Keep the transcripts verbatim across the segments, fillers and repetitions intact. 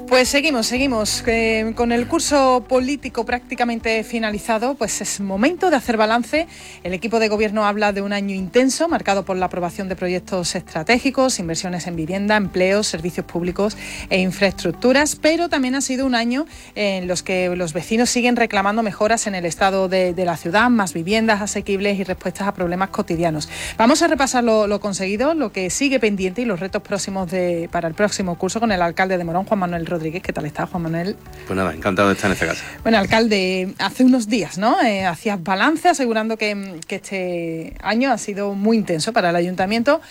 Pues seguimos, seguimos. Eh, con el curso político prácticamente finalizado, pues es momento de hacer balance. El equipo de gobierno habla de un año intenso, marcado por la aprobación de proyectos estratégicos, inversiones en vivienda, empleos, servicios públicos e infraestructuras, pero también ha sido un año en los que los vecinos siguen reclamando mejoras en el estado de, de la ciudad, más viviendas asequibles y respuestas a problemas cotidianos. Vamos a repasar lo, lo conseguido, lo que sigue pendiente y los retos próximos de, para el próximo curso con el alcalde de Morón, Juan Manuel Rodríguez. ¿Qué tal está, Juan Manuel? Pues nada, encantado de estar en esta casa. Bueno, alcalde, hace unos días, ¿no? Eh, hacías balance asegurando que, que este año ha sido muy intenso para el ayuntamiento.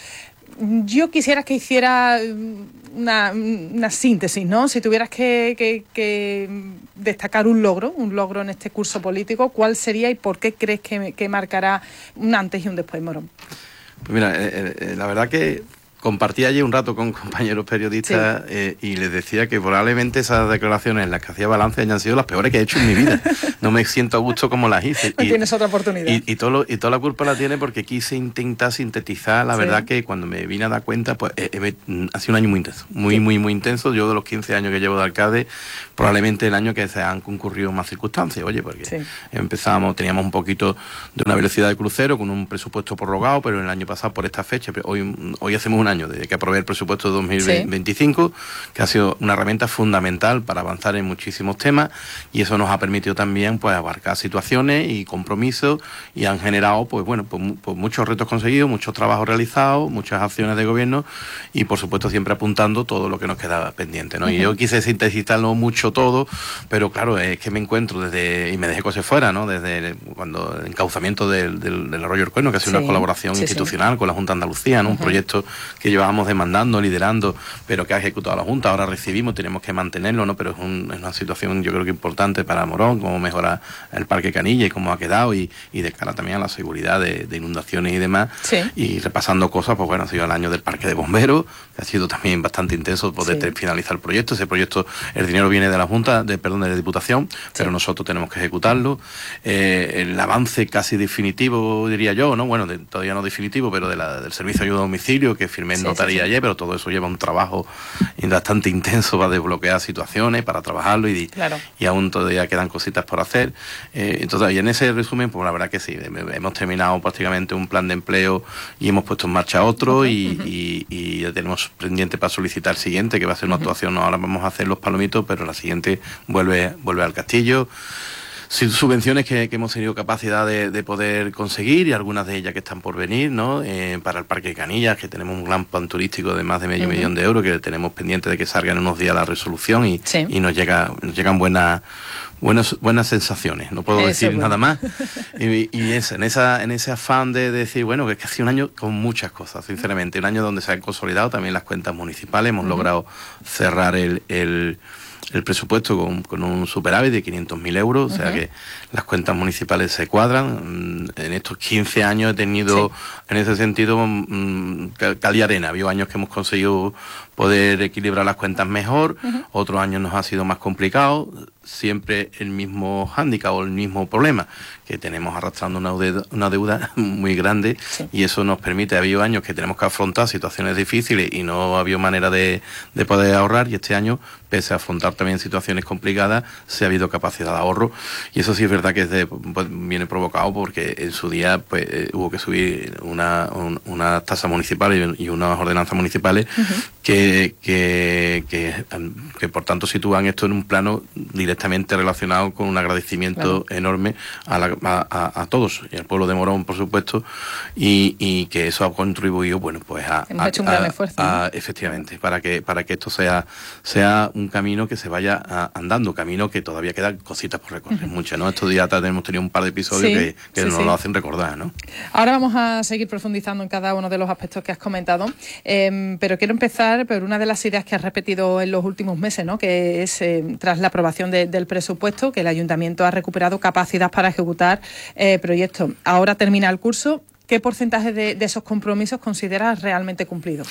Yo quisiera que hiciera una, una síntesis, ¿no? Si tuvieras que, que, que destacar un logro, un logro en este curso político, ¿cuál sería y por qué crees que, que marcará un antes y un después, Morón? Pues mira, eh, eh, la verdad que compartí ayer un rato con compañeros periodistas, sí. eh, y les decía que probablemente esas declaraciones en las que hacía balance hayan sido las peores que he hecho en mi vida. No me siento a gusto como las hice. No y, tienes otra oportunidad. Y, y, todo lo, y toda la culpa la tiene porque quise intentar sintetizar. La sí. verdad que cuando me vine a dar cuenta, pues eh, eh, ha sido un año muy intenso. Muy, sí. muy, muy intenso. Yo de los quince años que llevo de alcalde, probablemente el año que se han concurrido más circunstancias. Oye, porque sí. empezamos, teníamos un poquito de una velocidad de crucero con un presupuesto prorrogado, pero el año pasado por esta fecha, hoy, hoy hacemos un año desde que aprobé el presupuesto de dos mil veinticinco, sí. que ha sido una herramienta fundamental para avanzar en muchísimos temas, y eso nos ha permitido también pues abarcar situaciones y compromisos, y han generado pues bueno pues, pues muchos retos conseguidos, muchos trabajos realizados, muchas acciones de gobierno, y por supuesto siempre apuntando todo lo que nos quedaba pendiente, ¿no? Uh-huh. Y yo quise sintetizarlo mucho todo, pero claro, es que me encuentro desde, y me dejé cosas fuera, ¿no? Desde cuando el encauzamiento del, del, del Arroyo del Cuerno, que ha sido sí. una colaboración sí, institucional sí. con la Junta de Andalucía, ¿no? Uh-huh. Un proyecto que llevábamos demandando, liderando, pero que ha ejecutado la Junta. Ahora recibimos, tenemos que mantenerlo, ¿no? Pero es, un, es una situación yo creo que importante para Morón, cómo mejorar el Parque Canilla y cómo ha quedado, y, y de cara también a la seguridad de, de inundaciones y demás. Sí. Y repasando cosas, pues bueno, ha sido el año del Parque de Bomberos, que ha sido también bastante intenso poder sí. finalizar el proyecto. Ese proyecto, el dinero viene de la Junta, de perdón, de la Diputación, sí. pero nosotros tenemos que ejecutarlo. Eh, el avance casi definitivo, diría yo, ¿no? Bueno, de, todavía no definitivo, pero de la, del servicio de ayuda a domicilio, que firmé en sí, notaría sí, sí. ayer, pero todo eso lleva un trabajo bastante intenso para desbloquear situaciones, para trabajarlo, y, claro. y aún todavía quedan cositas por hacer. Eh, entonces, y en ese resumen, pues la verdad que sí, hemos terminado prácticamente un plan de empleo y hemos puesto en marcha otro, uh-huh, y, uh-huh. y, y ya tenemos pendiente para solicitar el siguiente, que va a ser una uh-huh. actuación. Ahora vamos a hacer los palomitos, pero la siguiente vuelve, vuelve al castillo. Subvenciones que, que hemos tenido capacidad de, de poder conseguir, y algunas de ellas que están por venir, ¿no? Eh, para el Parque de Canillas, que tenemos un gran plan turístico de más de medio uh-huh. millón de euros, que tenemos pendiente de que salga en unos días la resolución, y, sí. y nos llega nos llegan buenas buenas buenas sensaciones, no puedo Eso decir bueno. nada más. Y, y es, en esa en ese afán de decir, bueno, que es que ha sido un año con muchas cosas, sinceramente, un año donde se han consolidado también las cuentas municipales, hemos uh-huh. logrado cerrar el... el el presupuesto con, con un superávit de quinientos mil euros, uh-huh. o sea que las cuentas municipales se cuadran. En estos quince años he tenido, sí. en ese sentido, mmm, cal y arena. Había años que hemos conseguido poder equilibrar las cuentas mejor, uh-huh. otros años nos ha sido más complicado, siempre el mismo hándicap o el mismo problema, que tenemos arrastrando una deuda, una deuda muy grande, sí. y eso nos permite, ha habido años que tenemos que afrontar situaciones difíciles y no ha habido manera de, de poder ahorrar, y este año, pese a afrontar también situaciones complicadas, se ha habido capacidad de ahorro, y eso sí es verdad que es de, pues, viene provocado porque en su día pues eh, hubo que subir una, un, una tasa municipal y, y unas ordenanzas municipales uh-huh. que Que, que, que por tanto sitúan esto en un plano directamente relacionado con un agradecimiento claro. enorme a, la, a, a, a todos, y al pueblo de Morón, por supuesto, y, y que eso ha contribuido, bueno, pues a... Hemos a, hecho un gran a, esfuerzo. A, ¿no? Efectivamente, para que para que esto sea sea un camino que se vaya a, andando, camino que todavía quedan cositas por recorrer, uh-huh. muchas, ¿no? Estos días hemos tenido un par de episodios sí, que, que sí, nos sí. lo hacen recordar, ¿no? Ahora vamos a seguir profundizando en cada uno de los aspectos que has comentado, eh, pero quiero empezar por una de las ideas que has repetido en los últimos meses, ¿no? Que es, eh, tras la aprobación de, del presupuesto, que el ayuntamiento ha recuperado capacidad para ejecutar eh, proyectos. Ahora termina el curso. ¿Qué porcentaje de, de esos compromisos consideras realmente cumplidos?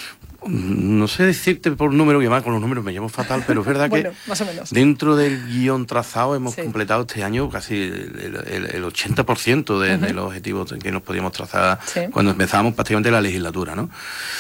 No sé decirte por número, y además con los números me llevo fatal, pero es verdad bueno, que más o menos. Dentro del guión trazado hemos sí. completado este año casi el, el, el ochenta por ciento de, uh-huh. de los objetivos que nos podíamos trazar sí. cuando empezábamos prácticamente la legislatura, ¿no?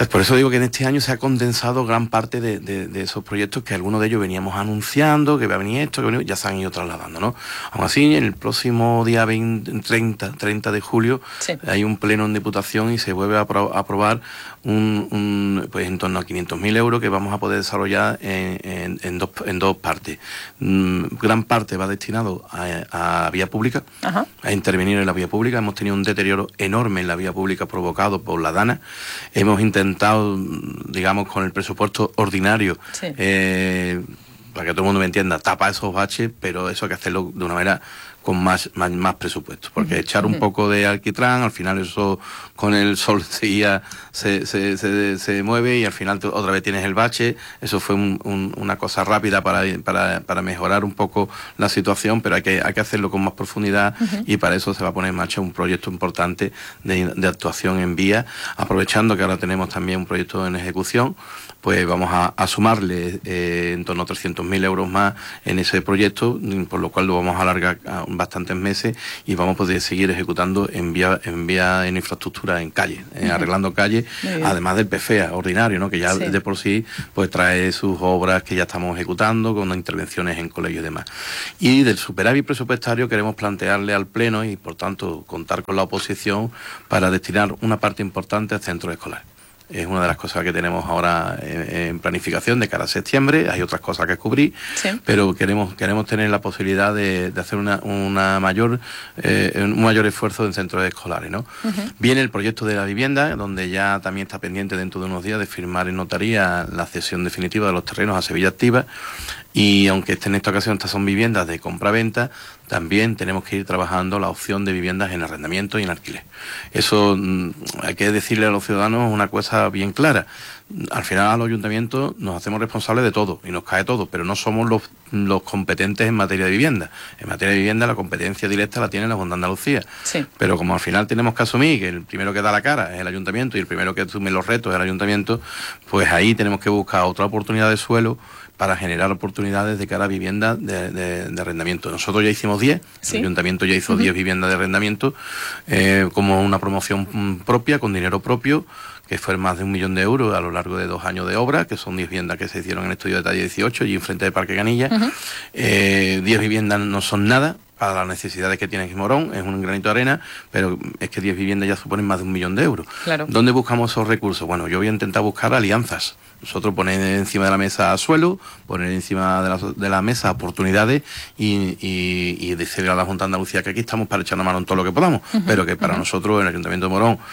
Por eso digo que en este año se ha condensado gran parte de, de, de esos proyectos que algunos de ellos veníamos anunciando, que va a venir esto, que va a venir, ya se han ido trasladando, ¿no? Aún así, en el próximo día veinte, treinta, treinta de julio sí. hay un pleno en Diputación y se vuelve a aprobar un, un pues en torno a quinientos mil euros que vamos a poder desarrollar en, en, en, dos, en dos partes. Mm, gran parte va destinado a, a vía pública, Ajá. a intervenir en la vía pública. Hemos tenido un deterioro enorme en la vía pública provocado por la DANA. Hemos intentado, digamos, con el presupuesto ordinario, sí. eh, para que todo el mundo me entienda, tapar esos baches, pero eso hay que hacerlo de una manera con más, más, más presupuesto, porque uh-huh. echar un uh-huh. poco de alquitrán, al final eso con el sol se, se, se, se, se mueve y al final otra vez tienes el bache. Eso fue un, un, una cosa rápida para, para, para mejorar un poco la situación, pero hay que, hay que hacerlo con más profundidad uh-huh. y para eso se va a poner en marcha un proyecto importante de, de actuación en vía, aprovechando que ahora tenemos también un proyecto en ejecución, pues vamos a, a sumarle eh, en torno a trescientos mil euros más en ese proyecto, por lo cual lo vamos a alargar a bastantes meses y vamos a poder seguir ejecutando en vía en vía en infraestructura en calle, eh, uh-huh. arreglando calles, además del P F E A ordinario, ¿no? Que ya sí. de por sí pues trae sus obras que ya estamos ejecutando con intervenciones en colegios y demás. Y del superávit presupuestario queremos plantearle al Pleno y por tanto contar con la oposición para destinar una parte importante al centro escolar. Es una de las cosas que tenemos ahora en, en planificación de cara a septiembre. Hay otras cosas que cubrir, sí. pero queremos queremos tener la posibilidad de, de hacer una, una mayor eh, un mayor esfuerzo en centros escolares, ¿no? Uh-huh. Viene el proyecto de la vivienda, donde ya también está pendiente dentro de unos días de firmar en notaría la cesión definitiva de los terrenos a Sevilla Activa. Y aunque en esta ocasión estas son viviendas de compra-venta, también tenemos que ir trabajando la opción de viviendas en arrendamiento y en alquiler. Eso mmm, hay que decirle a los ciudadanos una cosa bien clara. Al final a los ayuntamientos nos hacemos responsables de todo y nos cae todo, pero no somos los, los competentes en materia de vivienda. En materia de vivienda la competencia directa la tiene la Junta de Andalucía. Sí. Pero como al final tenemos que asumir que el primero que da la cara es el ayuntamiento y el primero que asume los retos es el ayuntamiento, pues ahí tenemos que buscar otra oportunidad de suelo para generar oportunidades de cara a vivienda de, de, de arrendamiento. Nosotros ya hicimos diez, ¿sí? El ayuntamiento ya hizo uh-huh. diez viviendas de arrendamiento eh, como una promoción propia, con dinero propio, que fue más de un millón de euros a lo largo de dos años de obra, que son diez viviendas que se hicieron en el estudio de Talle dieciocho y enfrente del Parque Canilla. Uh-huh. eh, diez viviendas no son nada para las necesidades que tiene Morón, es un granito de arena, pero es que diez viviendas ya suponen más de un millón de euros. Claro. ¿Dónde buscamos esos recursos? Bueno, yo voy a intentar buscar alianzas. Nosotros poner encima de la mesa suelo, poner encima de la, de la mesa oportunidades y, y, y decirle a la Junta de Andalucía que aquí estamos para echar una mano en todo lo que podamos, uh-huh. pero que para uh-huh. nosotros, el Ayuntamiento de Morón,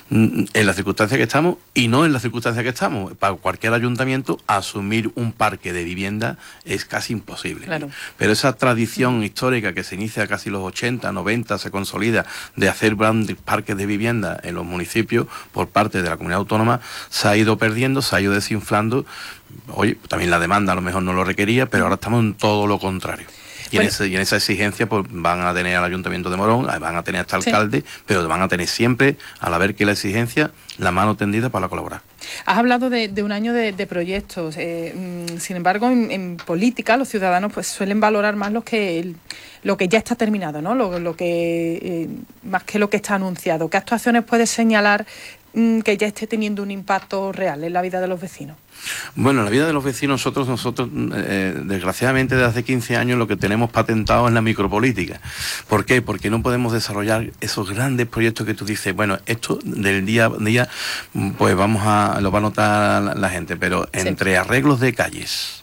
en las circunstancias que estamos y no en las circunstancias que estamos, para cualquier ayuntamiento asumir un parque de vivienda es casi imposible. Claro. Pero esa tradición histórica que se inicia casi los ochenta, noventa, se consolida de hacer grandes parques de vivienda en los municipios por parte de la comunidad autónoma, se ha ido perdiendo, se ha ido desinflando. Oye, también la demanda a lo mejor no lo requería, pero ahora estamos en todo lo contrario. Y, bueno, en ese, y en esa exigencia pues van a tener al Ayuntamiento de Morón, van a tener hasta alcalde, sí. pero van a tener siempre, al haber que la exigencia, la mano tendida para colaborar. Has hablado de, de un año de, de proyectos. Eh, sin embargo, en, en política los ciudadanos pues suelen valorar más lo que lo que ya está terminado, ¿no? Lo, lo que eh, más que lo que está anunciado. ¿Qué actuaciones puedes señalar mm, que ya esté teniendo un impacto real en la vida de los vecinos? Bueno, en la vida de los vecinos, nosotros, nosotros eh, desgraciadamente desde hace quince años lo que tenemos patentado es la micropolítica. ¿Por qué? Porque no podemos desarrollar esos grandes proyectos que tú dices, bueno, esto del día a día, pues vamos a, lo va a notar la, la gente, pero sí. entre arreglos de calles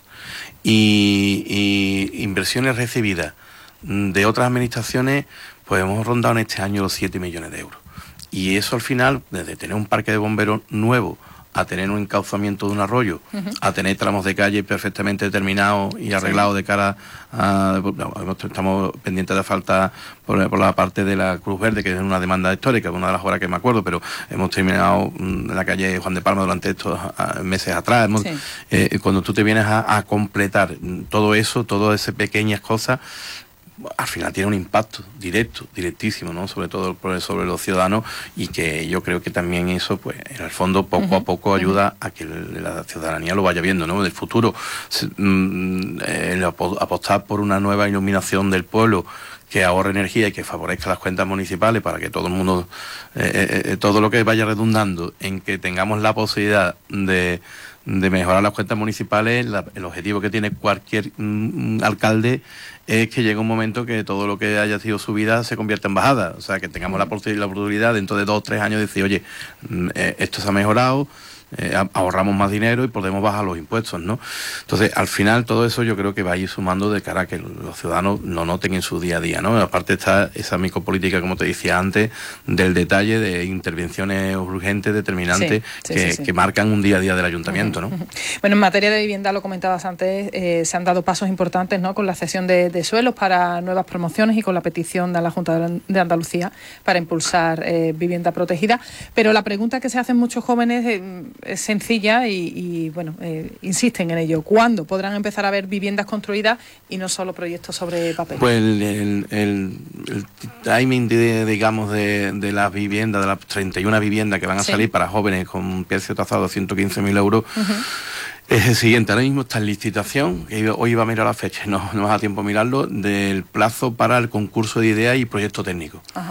y, y inversiones recibidas de otras administraciones, pues hemos rondado en este año los siete millones de euros. Y eso al final, desde tener un parque de bomberos nuevo, a tener un encauzamiento de un arroyo, uh-huh. a tener tramos de calle perfectamente determinados y arreglados sí. de cara a... Estamos pendientes de falta por, por la parte de la Cruz Verde, que es una demanda histórica, una de las obras que me acuerdo, pero hemos terminado en la calle Juan de Palma durante estos meses atrás. Hemos, sí. eh, cuando tú te vienes a, a completar todo eso, todas esas pequeñas cosas, al final tiene un impacto directo, directísimo, ¿no? Sobre todo sobre los ciudadanos, y que yo creo que también eso, pues, en el fondo, poco uh-huh. a poco ayuda uh-huh. a que la ciudadanía lo vaya viendo, ¿no? Del futuro, el apostar por una nueva iluminación del pueblo que ahorre energía y que favorezca las cuentas municipales para que todo el mundo, eh, eh, todo lo que vaya redundando en que tengamos la posibilidad de, de mejorar las cuentas municipales, la, el objetivo que tiene cualquier mm, alcalde es que llegue un momento que todo lo que haya sido subida se convierta en bajada, o sea, que tengamos la posibilidad, la posibilidad dentro de dos o tres años de decir, oye, eh, esto se ha mejorado, Eh, ahorramos más dinero y podemos bajar los impuestos, ¿no? Entonces, al final, todo eso yo creo que va a ir sumando de cara a que los ciudadanos lo noten en su día a día, ¿no? Aparte está esa micropolítica, como te decía antes, del detalle de intervenciones urgentes, determinantes, sí, sí, que, sí, sí. que marcan un día a día del ayuntamiento, ¿no? Bueno, en materia de vivienda, lo comentabas antes, eh, se han dado pasos importantes, ¿no? Con la cesión de, de suelos para nuevas promociones y con la petición de la Junta de Andalucía para impulsar eh, vivienda protegida, pero la pregunta que se hacen muchos jóvenes eh, es sencilla y, y bueno, eh, insisten en ello. ¿Cuándo podrán empezar a ver viviendas construidas y no solo proyectos sobre papel? Pues el, el, el, el timing, de, digamos, de, de las viviendas, de las treinta y una viviendas que van a sí. salir para jóvenes con un precio tasado de ciento quince mil euros, uh-huh. es el siguiente. Ahora mismo está en licitación, hoy iba a mirar la fecha, no, no me da tiempo a mirarlo, del plazo para el concurso de ideas y proyecto técnico. Uh-huh.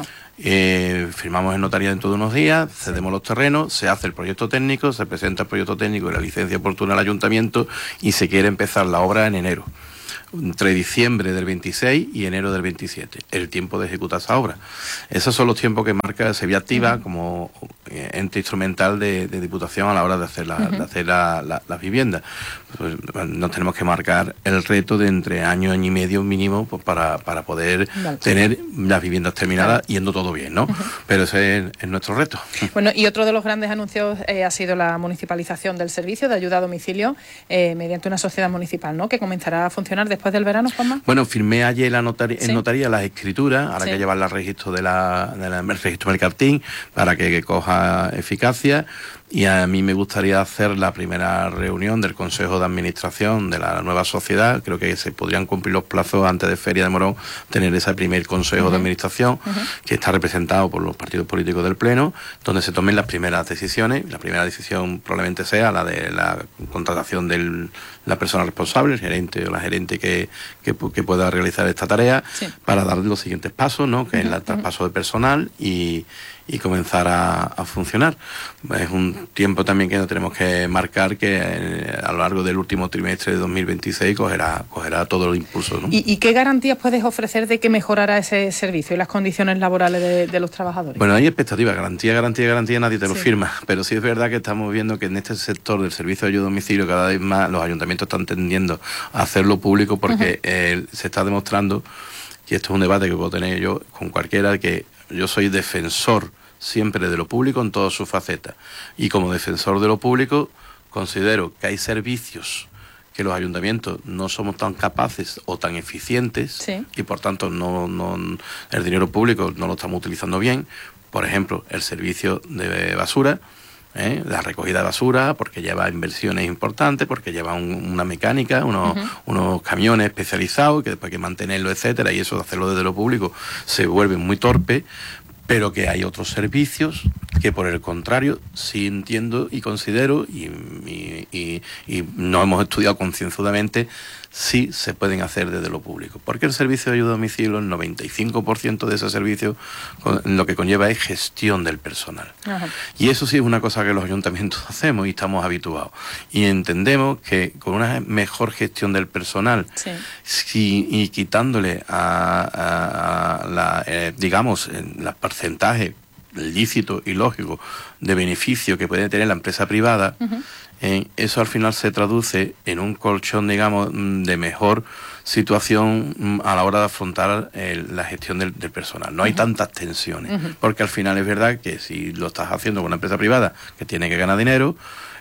Eh, firmamos en notaría dentro de unos días, cedemos los terrenos, se hace el proyecto técnico, se presenta el proyecto técnico y la licencia oportuna al ayuntamiento y se quiere empezar la obra en enero, entre diciembre del veintiséis y enero del veintisiete, el tiempo de ejecutar esa obra. Esos son los tiempos que marca Sevilla Activa uh-huh. como ente instrumental de, de Diputación a la hora de hacer la, uh-huh. de hacer la, la, las viviendas. Pues nos tenemos que marcar el reto de entre año, año y medio mínimo, pues para, para poder vale. tener las viviendas terminadas, vale. yendo todo bien, ¿no? Uh-huh. Pero ese es, es nuestro reto. Bueno, y otro de los grandes anuncios eh, ha sido la municipalización del servicio de ayuda a domicilio eh, mediante una sociedad municipal, ¿no? Que comenzará a funcionar después del verano, Juanma. Bueno, firmé ayer la notaría, ¿Sí? en notaría las escrituras, ahora sí. que llevarla al registro de la, de la, el registro mercantil para que, que coja eficacia. Y a mí me gustaría hacer la primera reunión del Consejo de Administración de la nueva sociedad. Creo que se podrían cumplir los plazos antes de Feria de Morón, tener ese primer Consejo uh-huh. de Administración, uh-huh. que está representado por los partidos políticos del Pleno, donde se tomen las primeras decisiones. La primera decisión probablemente sea la de la contratación de la persona responsable, el gerente o la gerente que, que, que pueda realizar esta tarea, sí. para dar los siguientes pasos, ¿no? Que uh-huh. es el traspaso de personal y... y comenzar a, a funcionar. Es un tiempo también que no tenemos que marcar, que eh, a lo largo del último trimestre de dos mil veintiséis cogerá, cogerá todo el impulso, ¿no? ¿Y, ¿Y qué garantías puedes ofrecer de que mejorará ese servicio y las condiciones laborales de, de los trabajadores? Bueno, hay expectativas, garantía, garantía, garantía, nadie te sí. lo firma, pero sí es verdad que estamos viendo que en este sector del servicio de ayuda a domicilio cada vez más los ayuntamientos están tendiendo a hacerlo público porque uh-huh. eh, se está demostrando, y esto es un debate que puedo tener yo con cualquiera, que yo soy defensor siempre de lo público en todas sus facetas. Y como defensor de lo público, considero que hay servicios que los ayuntamientos no somos tan capaces o tan eficientes sí. y por tanto no, no el dinero público no lo estamos utilizando bien. Por ejemplo, el servicio de basura, ¿eh? la recogida de basura, porque lleva inversiones importantes, porque lleva un, una mecánica, unos, uh-huh. unos camiones especializados que después hay que mantenerlo, etcétera, y eso de hacerlo desde lo público se vuelve muy torpe. Pero que hay otros servicios que, por el contrario, sí entiendo y considero, y, y, y, y no hemos estudiado concienzudamente, sí se pueden hacer desde lo público. Porque el servicio de ayuda a domicilio, el noventa y cinco por ciento de ese servicio, lo que conlleva es gestión del personal. Ajá. Y eso sí es una cosa que los ayuntamientos hacemos y estamos habituados. Y entendemos que con una mejor gestión del personal, sí. si, y quitándole a, a, a la, eh, digamos, los porcentajes lícitos y lógicos de beneficio que puede tener la empresa privada, uh-huh. Eh, eso al final se traduce en un colchón, digamos, de mejor situación a la hora de afrontar el, la gestión del, del personal. No hay uh-huh. tantas tensiones, uh-huh. porque al final es verdad que si lo estás haciendo con una empresa privada que tiene que ganar dinero,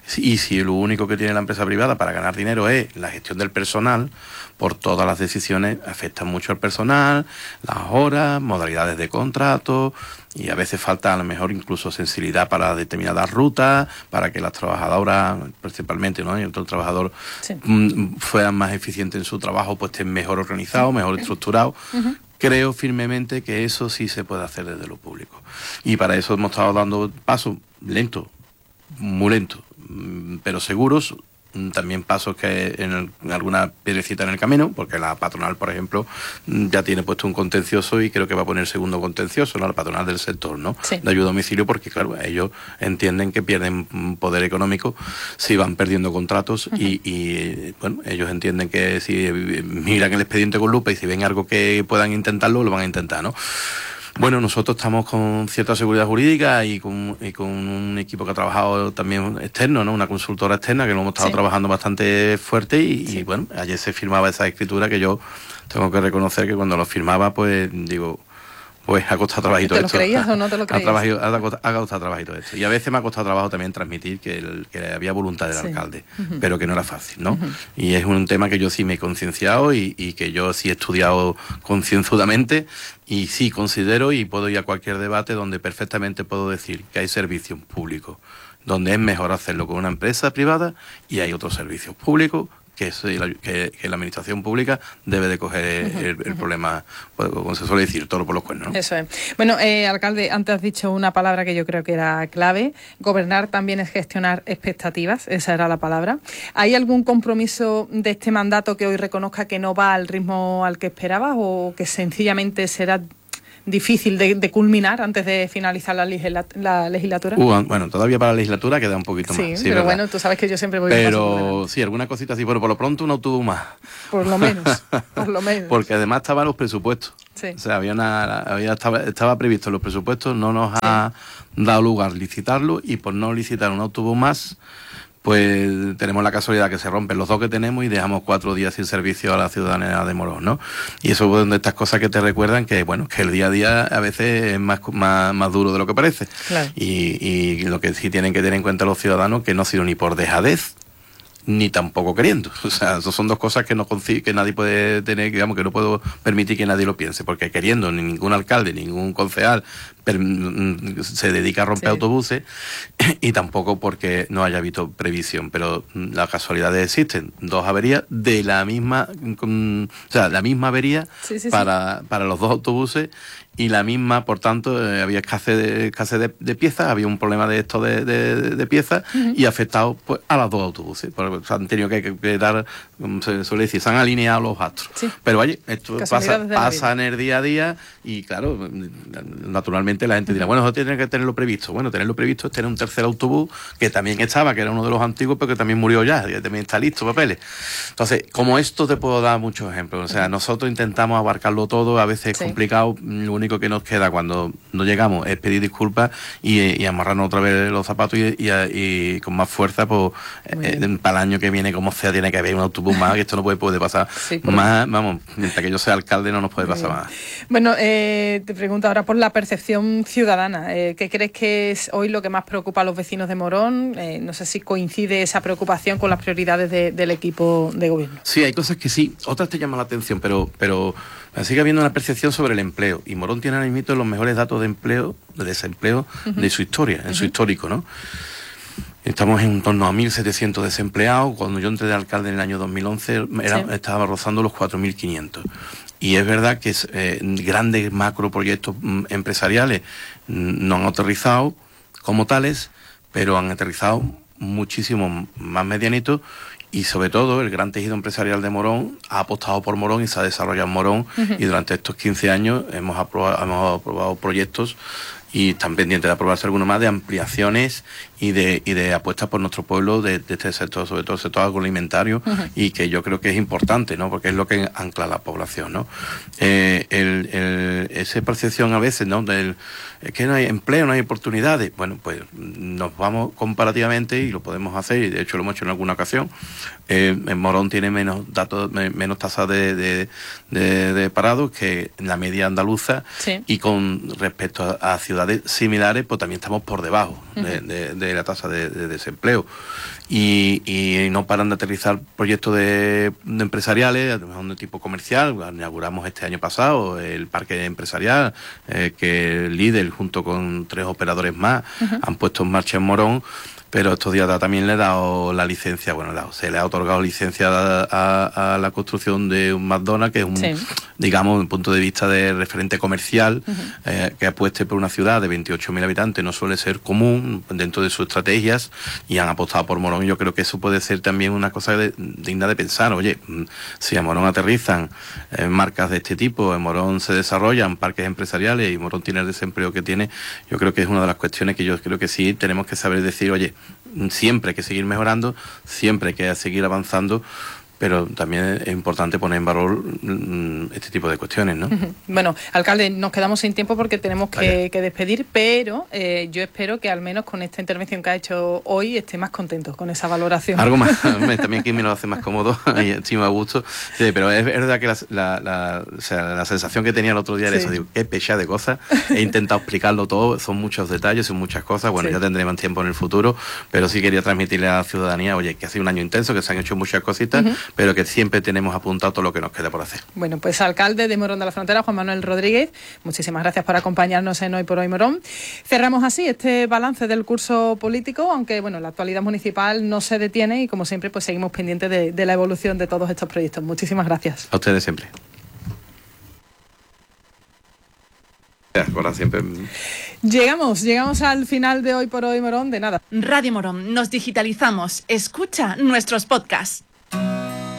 Y si lo único que tiene la empresa privada para ganar dinero es la gestión del personal, por todas las decisiones afectan mucho al personal, las horas, modalidades de contrato, y a veces falta a lo mejor incluso sensibilidad para determinadas rutas, para que las trabajadoras, principalmente, ¿no?, y el trabajador sí. m, fueran más eficientes en su trabajo, pues estén mejor organizados, mejor estructurados. Uh-huh. Creo firmemente que eso sí se puede hacer desde lo público. Y para eso hemos estado dando pasos lentos, muy lentos, pero seguros. También pasos que en, el, en alguna piedrecita en el camino, porque la patronal, por ejemplo, ya tiene puesto un contencioso y creo que va a poner segundo contencioso, ¿no?, la patronal del sector, ¿no?, sí. de ayuda a domicilio, porque claro, ellos entienden que pierden poder económico si van perdiendo contratos. Uh-huh. y, y bueno, ellos entienden que si miran el expediente con lupa y si ven algo que puedan intentarlo, lo van a intentar, ¿no? Bueno, nosotros estamos con cierta seguridad jurídica y con, y con un equipo que ha trabajado también externo, ¿no?, una consultora externa que lo hemos estado sí. trabajando bastante fuerte y, sí. y bueno, ayer se firmaba esa escritura que yo tengo que reconocer que cuando lo firmaba, pues digo, pues ha costado trabajito esto. ¿Te lo creías o no te lo creías? Ha, trabajado, ha, costado, ha costado trabajito esto. Y a veces me ha costado trabajo también transmitir que, el, que había voluntad del sí. alcalde, uh-huh. pero que no era fácil, ¿no? Uh-huh. Y es un tema que yo sí me he concienciado y, y que yo sí he estudiado concienzudamente y sí considero y puedo ir a cualquier debate donde perfectamente puedo decir que hay servicios públicos donde es mejor hacerlo con una empresa privada y hay otros servicios públicos que, es, que, que la administración pública debe de coger el, uh-huh, el, el uh-huh. problema, pues, como se suele decir, toro por los cuernos, ¿no? Eso es. Bueno, eh, alcalde, antes has dicho una palabra que yo creo que era clave. Gobernar también es gestionar expectativas, esa era la palabra. ¿Hay algún compromiso de este mandato que hoy reconozca que no va al ritmo al que esperabas o que sencillamente será difícil de, de culminar antes de finalizar la, legisla, la legislatura? Uh, bueno, todavía para la legislatura queda un poquito sí, más. Sí, pero ¿verdad? Bueno, tú sabes que yo siempre voy Pero sí, alguna cosita así, bueno, por lo pronto un autobús más. Por lo menos, por lo menos. Porque además estaban los presupuestos. Sí. O sea, había una, había, estaba, estaba previsto en los presupuestos, no nos sí. ha dado lugar licitarlo y por no licitar un autobús más, pues tenemos la casualidad que se rompen los dos que tenemos y dejamos cuatro días sin servicio a la ciudadanía de Morón, ¿no? Y eso es de estas cosas que te recuerdan que, bueno, que el día a día a veces es más, más, más duro de lo que parece. Claro. Y, y lo que sí tienen que tener en cuenta los ciudadanos que no ha sido ni por dejadez, ni tampoco queriendo. O sea, esas son dos cosas que no que nadie puede tener, digamos, que no puedo permitir que nadie lo piense, porque queriendo ni ningún alcalde, ningún concejal se dedica a romper sí. autobuses y tampoco porque no haya habido previsión, pero las casualidades existen, dos averías de la misma, o sea, la misma avería sí, sí, para, sí. para los dos autobuses y la misma, por tanto, eh, había escasez de, escasez de, de piezas, había un problema de esto de, de, de piezas uh-huh. y afectado pues a los dos autobuses, porque se han tenido que, que, que dar, como se suele decir, se han alineado los astros. Sí. Pero oye, esto pasa, pasa en el día a día y claro, naturalmente la gente dirá, bueno, eso tiene que tenerlo previsto. Bueno, tenerlo previsto es tener un tercer autobús que también estaba, que era uno de los antiguos, pero que también murió ya, que también está listo, papeles. Entonces, como esto te puedo dar muchos ejemplos. O sea, nosotros intentamos abarcarlo todo, a veces es sí. complicado, lo único que nos queda cuando no llegamos es pedir disculpas y, y amarrarnos otra vez los zapatos y, y, y con más fuerza, pues eh, para el año que viene, como sea, tiene que haber un autobús más, que esto no puede, puede pasar sí, más, vamos, mientras que yo sea alcalde no nos puede pasar más. Bueno, eh, te pregunto ahora por la percepción ciudadana. Eh, ¿Qué crees que es hoy lo que más preocupa a los vecinos de Morón? Eh, no sé si coincide esa preocupación con las prioridades de, del equipo de gobierno. Sí, hay cosas que sí, otras te llaman la atención, pero, pero sigue habiendo una percepción sobre el empleo. Y Morón tiene ahora mismo los mejores datos de empleo, de desempleo uh-huh. de su historia, en uh-huh. su histórico, ¿no? Estamos en torno a mil setecientos desempleados. Cuando yo entré de alcalde en el año dos mil once, era, sí. estaba rozando los cuatro mil quinientos. Y es verdad que es, eh, grandes macroproyectos mm, empresariales mm, no han aterrizado como tales, pero han aterrizado muchísimo más medianitos y sobre todo el gran tejido empresarial de Morón ha apostado por Morón y se ha desarrollado en Morón uh-huh. y durante estos quince años hemos aprobado, hemos aprobado proyectos y están pendientes de aprobarse algunos más de ampliaciones y de y de apuestas por nuestro pueblo de, de este sector, sobre todo el sector agroalimentario, uh-huh. y que yo creo que es importante, ¿no? Porque es lo que ancla a la población, ¿no? Eh, el, el, esa percepción a veces, ¿no? Del, es que no hay empleo, no hay oportunidades. Bueno, pues nos vamos comparativamente y lo podemos hacer, y de hecho lo hemos hecho en alguna ocasión. Eh, en Morón tiene menos datos, menos tasas de, de, de, de parados que en la media andaluza, sí. y con respecto a, a ciudades similares, pues también estamos por debajo uh-huh. de, de, de de la tasa de, de desempleo. Y, y no paran de aterrizar proyectos de, de empresariales, de tipo comercial. Inauguramos este año pasado el parque empresarial, eh, que el líder junto con tres operadores más uh-huh. han puesto en marcha en Morón. Pero estos días también le he dado la licencia, bueno, se le ha otorgado licencia a, a, a la construcción de un McDonald's, que es un, sí. digamos, un punto de vista de referente comercial, uh-huh. eh, que apueste por una ciudad de veintiocho mil habitantes, no suele ser común dentro de sus estrategias, y han apostado por Morón. Yo creo que eso puede ser también una cosa de, digna de pensar. Oye, si a Morón aterrizan eh, marcas de este tipo, en Morón se desarrollan parques empresariales y Morón tiene el desempleo que tiene, yo creo que es una de las cuestiones que yo creo que sí tenemos que saber decir, oye, siempre hay que seguir mejorando, siempre hay que seguir avanzando, pero también es importante poner en valor este tipo de cuestiones, ¿no? Bueno, alcalde, nos quedamos sin tiempo porque tenemos que, que despedir, pero eh, yo espero que al menos con esta intervención que ha hecho hoy esté más contento con esa valoración. Algo más, también que me lo hace más cómodo y encima a gusto, sí, pero es verdad que la, la, la, o sea, la sensación que tenía el otro día era sí. eso, digo, qué pecha de cosas, he intentado explicarlo todo, son muchos detalles, son muchas cosas, bueno, sí. ya tendré más tiempo en el futuro, pero sí quería transmitirle a la ciudadanía, oye, que ha sido un año intenso, que se han hecho muchas cositas, uh-huh. pero que siempre tenemos apuntado todo lo que nos queda por hacer. Bueno, pues alcalde de Morón de la Frontera, Juan Manuel Rodríguez, muchísimas gracias por acompañarnos en Hoy por Hoy Morón. Cerramos así este balance del curso político, aunque bueno, la actualidad municipal no se detiene y como siempre pues seguimos pendientes de, de la evolución de todos estos proyectos. Muchísimas gracias. A ustedes siempre. Ahora siempre. Llegamos, llegamos al final de Hoy por Hoy Morón, de nada. Radio Morón, nos digitalizamos. Escucha nuestros podcasts.